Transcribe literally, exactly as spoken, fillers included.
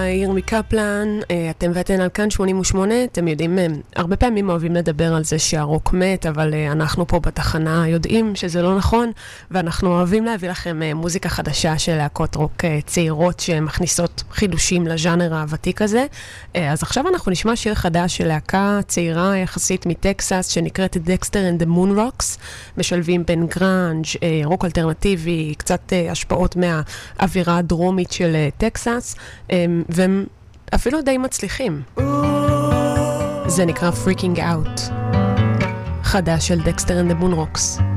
ירמי קפלן, אתם ואתן על כאן שמונים ושמונה, אתם יודעים, הרבה פעמים אוהבים לדבר על זה שהרוק מת, אבל אנחנו פה בתחנה יודעים שזה לא נכון, ואנחנו אוהבים להביא לכם מוזיקה חדשה של להקות רוק צעירות שמכניסות חידושים לז'אנר הוותיק הזה. אז עכשיו אנחנו נשמע שיר חדש של להקה צעירה יחסית מטקסס, שנקראת Dexter and the Moonrocks, משלבים בין גראנג', רוק אלטרנטיבי, קצת השפעות מהאווירה הדרומית של טקסס, והם אפילו די מצליחים. זה נקרא Freaking Out, חדש של Dexter and the Moonrocks.